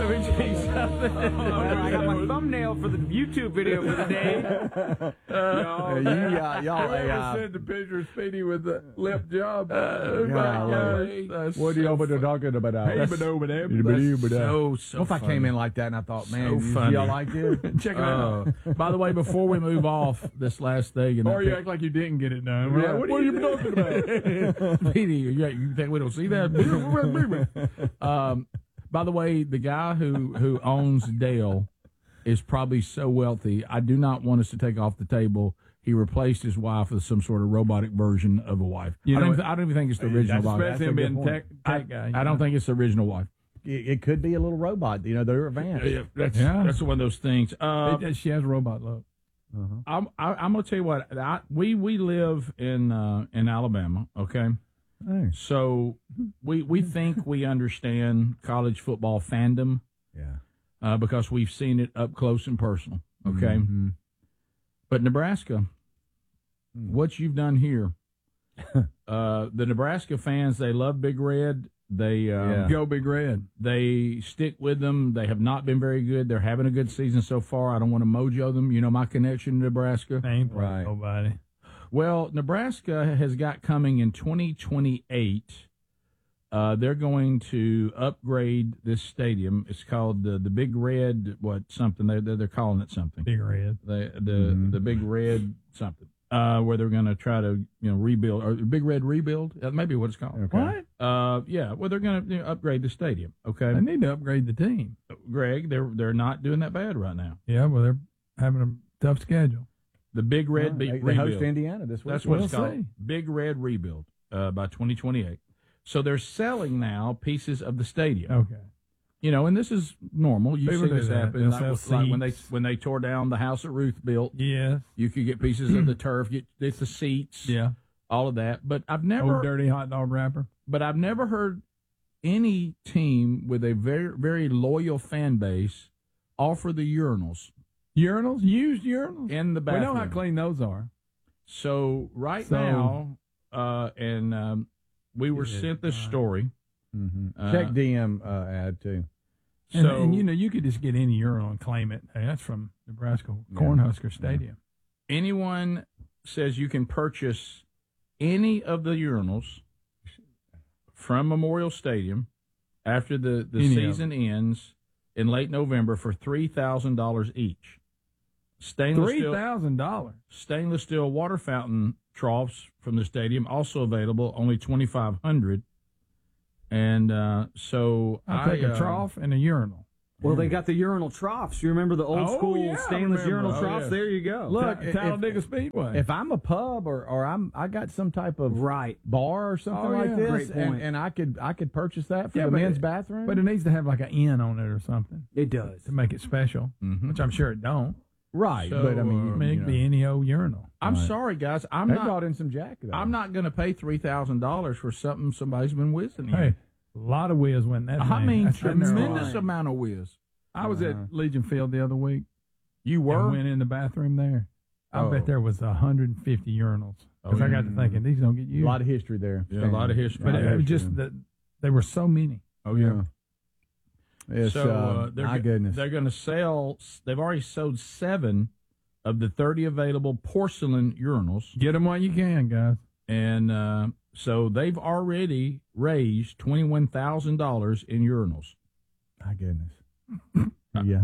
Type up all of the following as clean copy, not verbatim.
Let me tell you something. I got my thumbnail for the YouTube video for the day. Y'all sent the picture of Speedy with the lip job. What are y'all talking about? That's so What if I came in like that and I thought, man, y'all like this? Check it out. By the way, before we move off this last thing, Or you act like you didn't get it done. Yeah. What are you talking about? Speedy, you think we don't see that? By the way, the guy who owns Dale is probably so wealthy. I do not want us to take off the table. He replaced his wife with some sort of robotic version of a wife. I don't even think it's the original wife. That's him being tech guy. I don't think it's the original wife. It could be a little robot. They're advanced. That's one of those things. She has robot look. I'm going to tell you what. We live in Alabama, okay? Thanks. So we think we understand college football fandom. Yeah. Because we've seen it up close and personal, okay? Mm-hmm. But Nebraska, what you've done here, the Nebraska fans, they love Big Red. They Go Big Red. They stick with them. They have not been very good. They're having a good season so far. I don't want to mojo them. You know my connection to Nebraska. Ain't Right. nobody. Well, Nebraska has got coming in 2028. They're going to upgrade this stadium. It's called the Big Red something. They're calling it something. Big Red. The Big Red something. Where they're going to try to rebuild, or Big Red rebuild. That may be what it's called. Okay. What? Yeah. Well, they're going to upgrade the stadium. Okay. They need to upgrade the team. Greg, they're not doing that bad right now. Yeah, well, they're having a tough schedule. The Big Red They rebuild. host Indiana this week. That's what We'll it's called. see. Big Red rebuild by 2028. So they're selling now pieces of the stadium. Okay. And this is normal. You People see this do that. happen. They'll sell Like seats. when they tore down the house that Ruth built. Yes. You could get pieces of the turf, get the seats, Yeah. all of that. But I've Old never dirty hot dog wrapper. heard any team with a very, very loyal fan base offer the urinals Urinals? Used urinals? in the We bathroom. know how clean those are. So now, we were Good sent this God. story. Mm-hmm. Check DM ad too. And you could just get any urinal and claim it. Hey, that's from Nebraska Cornhusker Stadium. Anyone says you can purchase any of the urinals from Memorial Stadium after the season ends in late November for $3,000 each. $3,000. Stainless steel water fountain troughs from the stadium also available, only $2,500. And so I'll take a trough and a urinal. Well, they got the urinal troughs. You remember the old school stainless urinal troughs? There you go. Look, Talladega Speedway. If I'm a pub or I got some type of bar or something like this, Great point. and I could purchase that for the men's bathroom. But it needs to have like an N on it or something It does. to make it special, which I'm sure it don't. right, So, but I I mean, mean, it could be any old urinal. I'm sorry, guys. they brought in some jack. Though. I'm not going to pay $3,000 for something somebody's been whizzing in. Hey, a lot of whiz went that. I thing. mean, That's in there all tremendous night. amount of whiz. I was at Legion Field the other week. You And were? went in the bathroom there. I Oh. bet there was 150 urinals. Because I got to thinking, these don't get A used. lot of history there. Yeah, a lot of history. But it was just that there were so many. Oh, yeah. It's, my goodness. They're going to sell, they've already sold 7 of the 30 available porcelain urinals. Get them while you can, guys. And so they've already raised $21,000 in urinals. My goodness. Yeah.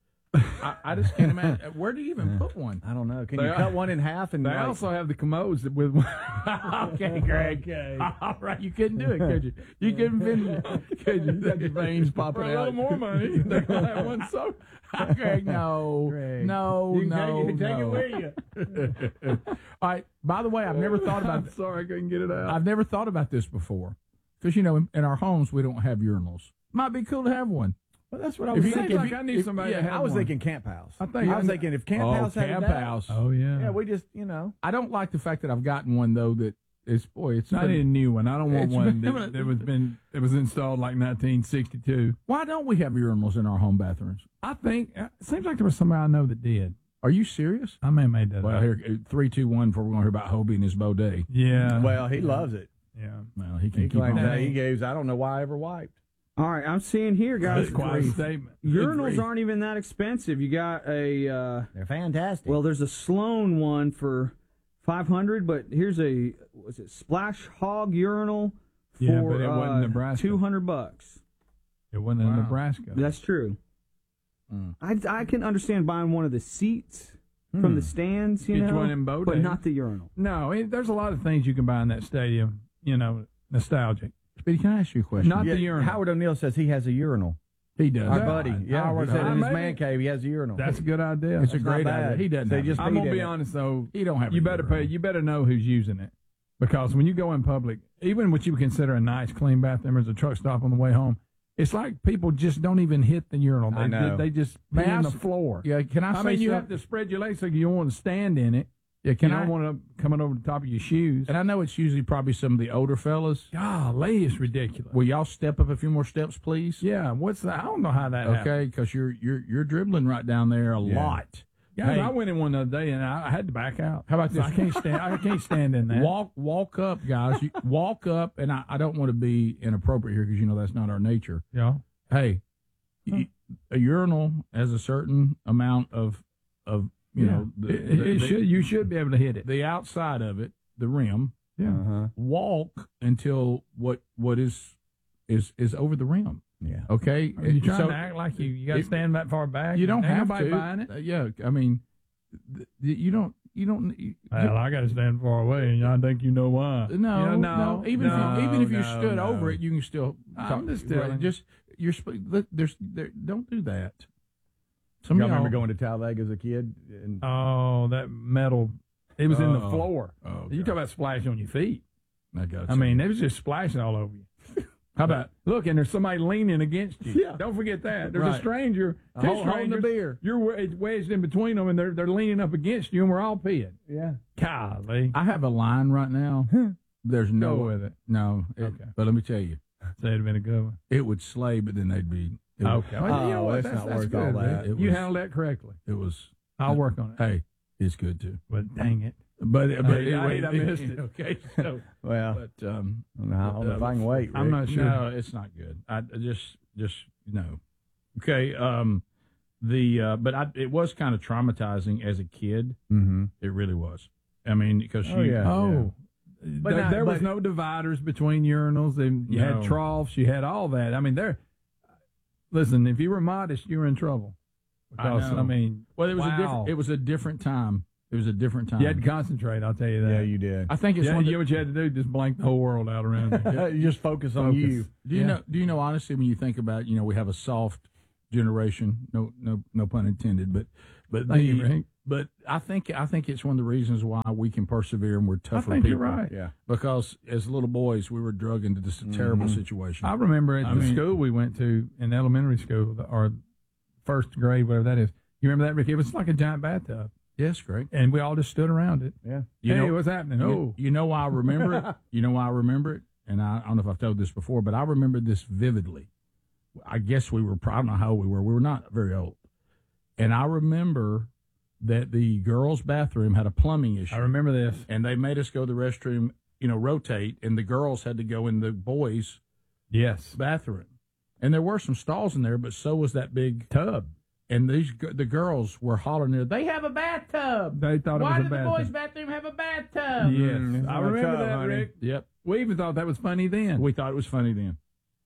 I just can't imagine. Where do you even put one? I don't know. Can you cut one in half and They also have the commodes with one. Okay, Greg. Okay. All right, you couldn't do it, could you? You couldn't finish it, could you? You got your veins popping For out. a little more money, they're going to have one so. Greg, no. Greg. No, You can no, take no. it with you. All right, by the way, I've never thought about I'm sorry I couldn't get it out. I've never thought about this before. Because, in our homes, we don't have urinals. Might be cool to have one. Well, that's what I If was you thinking. Seems like I need somebody to have I was one. thinking Camp House. I was thinking if Camp House had Camp that, House. Oh, yeah. Yeah, we just, I don't like the fact that I've gotten one, though, that it's, it's I need a new one. I don't want It's one been- that was installed like 1962. Why don't we have urinals in our home bathrooms? I think it seems like there was somebody I know that did. Are you serious? I may have made that Well, up. here, 3, 2, 1, before we're going to hear about Hobie and his Baudet. Yeah. well, he loves it. Yeah. Well, he can He keep claims on. that he goes, I don't know why I ever wiped. All right, I'm seeing here, guys. That's quite a statement. Urinals aren't even that expensive. You got a... They're fantastic. Well, there's a Sloan one for $500, but here's a Splash Hog urinal for but it wasn't Nebraska. $200. It wasn't in Nebraska. That's true. I can understand buying one of the seats from the stands, Get you one in Bodine. but not the urinal. No, there's a lot of things you can buy in that stadium, nostalgic. Speedy, can I ask you a question? Not the urinal. Howard O'Neill says he has a urinal. He does. Our buddy. Yeah, Howard, he said in his maybe. man cave he has a urinal. That's a good idea. It's a That's great not bad. idea. He doesn't. They have just it. I'm peed gonna in be it. honest though. He don't have. You a better urinal. pay. You better know who's using it, because when you go in public, even what you would consider a nice, clean bathroom as a truck stop on the way home, it's like people just don't even hit the urinal. I know. They just pee on the floor. Yeah, can I say mean, you something? have to spread your legs so you don't want to stand in it. Yeah, You don't want to coming over the top of your shoes. And I know it's usually probably some of the older fellas. Golly, it's ridiculous. Will y'all step up a few more steps, please? Yeah, what's that? I don't know how that happened. Okay, because you're dribbling right down there a lot. Guys, Hey, I went in one the other day and I had to back out. How about this? I can't stand in that. walk up, guys. You walk up, and I don't want to be inappropriate here because that's not our nature. Yeah. Hey, a urinal has a certain amount of you should be able to hit it. the outside of it, the rim. Yeah. Walk until what is over the rim. Yeah. Okay, Are you trying So to act like you got to stand that far back? you don't Ain't have nobody to. buying it. Yeah, I mean, you don't. Well, I got to stand far away, and I think you know why. No. Even if you stood no. over it, you can still. I'm just telling you. Don't do that. Y'all remember going to Talladega as a kid? And Oh, that metal! It was in the Oh. floor. Oh, You talk about splash on your feet. I got I mean, it was just splashing all over you. How about look, and there's somebody leaning against you. Yeah. Don't forget that. There's a Right. stranger, two holding the strangers. beer. You're wedged in between them, and they're leaning up against you, and we're all peeing. yeah. Golly, I have a line right now. There's no go with it. No, Okay. But let me tell you, Say it'd been a good one. it would slay, but then they'd be. Okay, well, you know what? it's not worth good, all man. that. It You was- handled that correctly. It was. I'll work on it. Hey, it's good too. But dang it. But I missed it. Okay, so Well, but I don't know if I can wait. I'm Rick. not sure. no, it's not good. I just no. Okay, it was kind of traumatizing as a kid. Mm-hmm. It really was. I mean, because Oh, yeah. Oh. But There was but- no dividers between urinals. And you No. had troughs. You had all that. I mean, listen, if you were modest, you were in trouble. Because, know. I mean, well, it was wow. It was a different time. It was a different time. You had to concentrate, I'll tell you that. Yeah, you did. I think it's Yeah, one. you know what you had to do? Just blank the whole world out around you. You just focus on Focus. you. Do you know honestly when you think about we have a soft generation, no pun intended, but Thank you, Rick. but I think it's one of the reasons why we can persevere and we're tougher think people. you're right. Yeah. Because as little boys we were drugged into this terrible situation. I remember at the school we went to in elementary school, or first grade, whatever that is. You remember that, Rick? It was like a giant bathtub. Yes, Greg. And we all just stood around it. Yeah. Hey, what's happening? You know why I remember it? You know why I remember it? And I don't know if I've told this before, but I remember this vividly. I guess we were, I don't know how old we were. We were not very old. And I remember that the girls' bathroom had a plumbing issue. I remember this. And they made us go to the restroom, rotate, and the girls had to go in the boys' Yes. bathroom. And there were some stalls in there, but so was that big Tub. And the girls were hollering there, they have a bathtub. They thought Why it was did a the bathtub. boys' bathroom have a bathtub? Yes. it's I not a remember tub, that, honey. Rick. Yep. We even thought that was funny then. We thought it was funny then.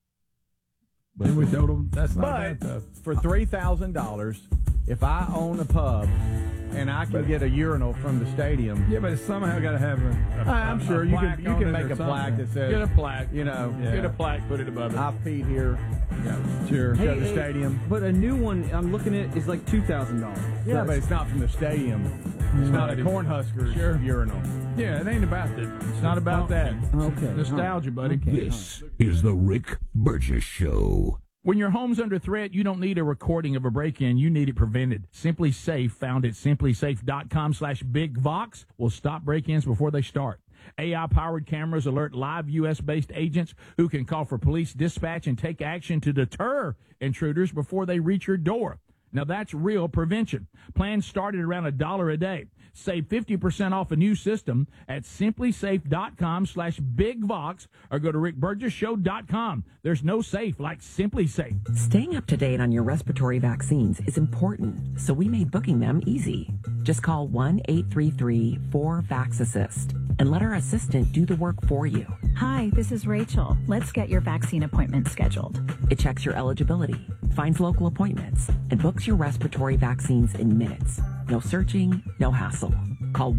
And we told them that's not But a bathtub. for $3,000, if I own a pub and I can get a urinal from the stadium, Yeah, but it's somehow got to have I'm sure you plaque can on it make or a plaque something. that says, Get a plaque. Yeah. Get a plaque, put it above it. I've peed here. Sure. Go to the stadium. But a new one I'm looking at is like $2,000. Yeah, but it's not from the stadium. It's not a Cornhuskers urinal. Yeah, it ain't about that. It's not about that. Okay. Nostalgia, buddy. This is the Rick Burgess Show. When your home's under threat, you don't need a recording of a break-in. You need it prevented. Simply Safe, found at simplysafe.com/bigvox, will stop break-ins before they start. AI-powered cameras alert live U.S.-based agents who can call for police dispatch and take action to deter intruders before they reach your door. Now that's real prevention. Plans start at around $1 a day. Save 50% off a new system at simplysafe.com/bigvox or go to rickburgesshow.com. There's no safe like Simply Safe. Staying up to date on your respiratory vaccines is important, so we made booking them easy. Just call 1-833-4VAX-ASSIST and let our assistant do the work for you. Hi, this is Rachel. Let's get your vaccine appointment scheduled. It checks your eligibility, finds local appointments, and books your respiratory vaccines in minutes. No searching, no hassle. Call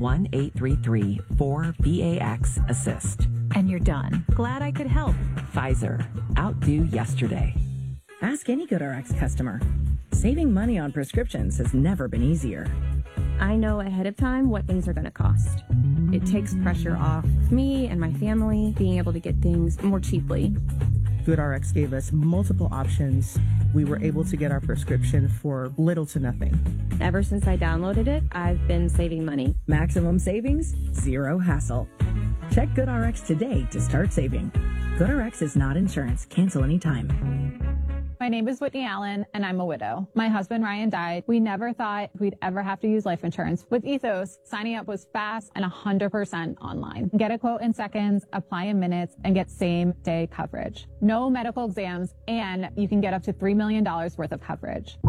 1-833-4VAX-ASSIST. And you're done. Glad I could help. Pfizer. Outdo yesterday. Ask any GoodRx customer. Saving money on prescriptions has never been easier. I know ahead of time what things are going to cost. It takes pressure off me and my family being able to get things more cheaply. GoodRx gave us multiple options. We were able to get our prescription for little to nothing. Ever since I downloaded it, I've been saving money. Maximum savings, zero hassle. Check GoodRx today to start saving. GoodRx is not insurance. Cancel anytime. My name is Whitney Allen, and I'm a widow. My husband, Ryan, died. We never thought we'd ever have to use life insurance. With Ethos, signing up was fast and 100% online. Get a quote in seconds, apply in minutes, and get same-day coverage. No medical exams, and you can get up to $3 million worth of coverage.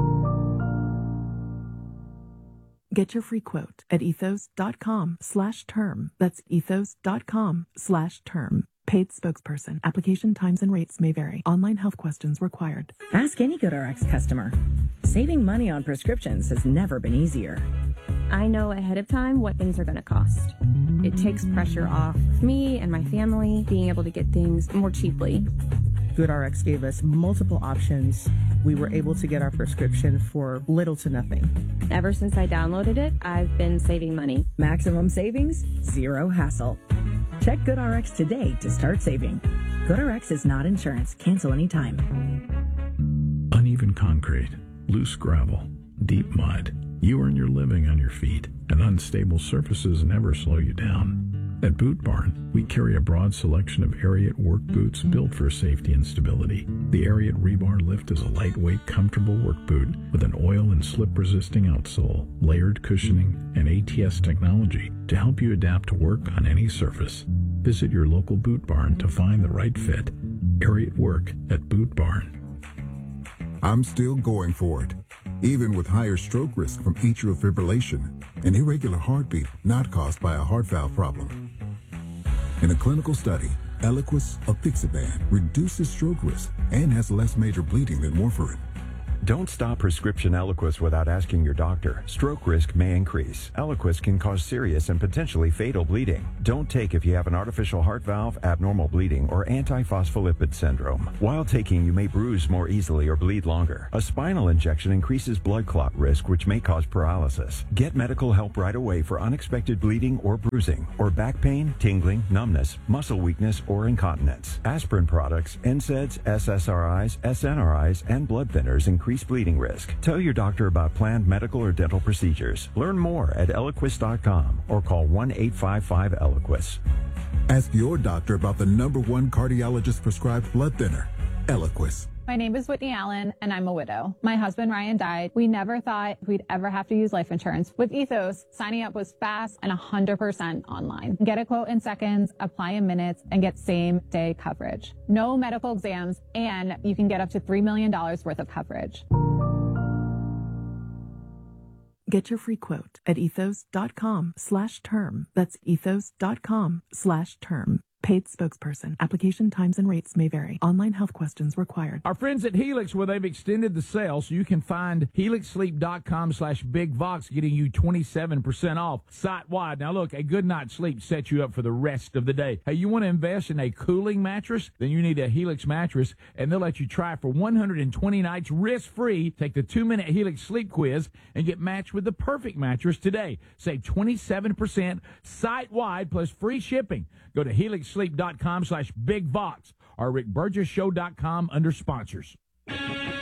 Get your free quote at ethos.com/term. That's ethos.com/term. Paid spokesperson. Application times and rates may vary. Online health questions required. Ask any GoodRx customer. Saving money on prescriptions has never been easier. I know ahead of time what things are going to cost. It takes pressure off me and my family being able to get things more cheaply. GoodRx gave us multiple options. We were able to get our prescription for little to nothing. Ever since I downloaded it, I've been saving money. Maximum savings, zero hassle. Check GoodRx today to start saving. GoodRx is not insurance. Cancel anytime. Uneven concrete, loose gravel, deep mud. You earn your living on your feet, and unstable surfaces never slow you down. At Boot Barn, we carry a broad selection of Ariat work boots built for safety and stability. The Ariat Rebar Lift is a lightweight, comfortable work boot with an oil and slip-resisting outsole, layered cushioning, and ATS technology to help you adapt to work on any surface. Visit your local Boot Barn to find the right fit. Ariat Work at Boot Barn. I'm still going for it, even with higher stroke risk from atrial fibrillation, an irregular heartbeat not caused by a heart valve problem. In a clinical study, Eliquis apixaban reduces stroke risk and has less major bleeding than warfarin. Don't stop prescription Eliquis without asking your doctor. Stroke risk may increase. Eliquis can cause serious and potentially fatal bleeding. Don't take if you have an artificial heart valve, abnormal bleeding, or antiphospholipid syndrome. While taking, you may bruise more easily or bleed longer. A spinal injection increases blood clot risk, which may cause paralysis. Get medical help right away for unexpected bleeding or bruising, or back pain, tingling, numbness, muscle weakness, or incontinence. Aspirin products, NSAIDs, SSRIs, SNRIs, and blood thinners increase bleeding risk. Tell your doctor about planned medical or dental procedures. Learn more at Eliquis.com or call 1-855-ELIQUIS. Ask your doctor about the #1 cardiologist prescribed blood thinner, Eliquis. My name is Whitney Allen, and I'm a widow. My husband, Ryan, died. We never thought we'd ever have to use life insurance. With Ethos, signing up was fast and 100% online. Get a quote in seconds, apply in minutes, and get same-day coverage. No medical exams, and you can get up to $3 million worth of coverage. Get your free quote at ethos.com/term. That's ethos.com/term. Paid spokesperson. Application times and rates may vary. Online health questions required. Our friends at Helix, where they've extended the sale so you can find helixsleep.com/bigvox, getting you 27% off site-wide. Now, look, a good night's sleep sets you up for the rest of the day. Hey, you want to invest in a cooling mattress? Then you need a Helix mattress, and they'll let you try it for 120 nights risk-free. Take the 2-minute Helix sleep quiz and get matched with the perfect mattress today. Save 27% site-wide plus free shipping. Go to helixsleep.com/bigvox or rickburgesshow.com under sponsors.